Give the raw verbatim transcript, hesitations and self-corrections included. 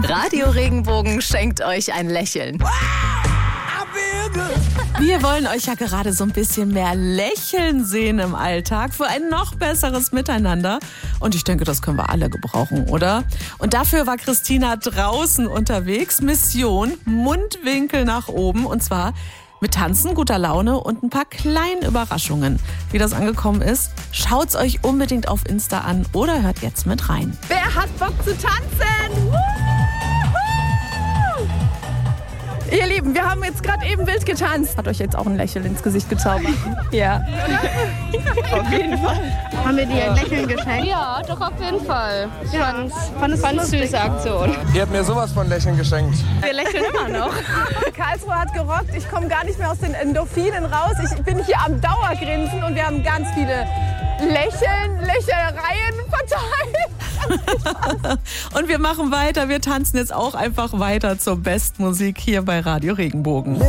Radio Regenbogen schenkt euch ein Lächeln. Wir wollen euch ja gerade so ein bisschen mehr lächeln sehen im Alltag für ein noch besseres Miteinander. Und ich denke, das können wir alle gebrauchen, oder? Und dafür war Christina draußen unterwegs. Mission Mundwinkel nach oben. Und zwar mit Tanzen, guter Laune und ein paar kleinen Überraschungen. Wie das angekommen ist, schaut's euch unbedingt auf Insta an oder hört jetzt mit rein. Wer hat Bock zu tanzen? Ihr Lieben, wir haben jetzt gerade eben wild getanzt. Hat euch jetzt auch ein Lächeln ins Gesicht gezaubert? Ja. Auf jeden Fall. Haben wir dir ein Lächeln geschenkt? Ja, doch auf jeden Fall. Ich Ja. fand's, Fandest du fand's lustig? süße Aktion. Ihr habt mir sowas von Lächeln geschenkt. Wir lächeln immer noch. Karlsruhe hat gerockt. Ich komme gar nicht mehr aus den Endorphinen raus. Ich bin hier am Dauergrinsen und wir haben ganz viele Lächeln, Lächelereien verteilt. Und wir machen weiter. Wir tanzen jetzt auch einfach weiter zur Bestmusik hier bei Radio Regenbogen.